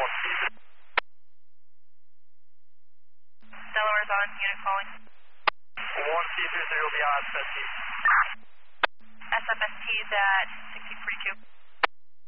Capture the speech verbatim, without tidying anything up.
one. Delaware's on, unit calling. one T three zero beyond S F S T. S F S T is at sixty forty-two.